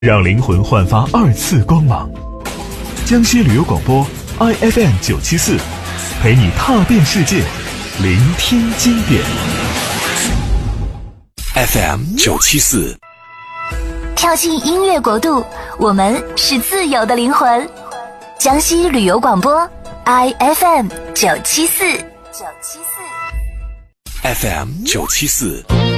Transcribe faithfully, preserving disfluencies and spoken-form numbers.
让灵魂焕发二次光芒。江西旅游广播 I F M 九七四，陪你踏遍世界，聆听经典。 F M 九七四， 跳进音乐国度，我们是自由的灵魂。江西旅游广播 I F M 九七四，九七四 ，F M 九七四。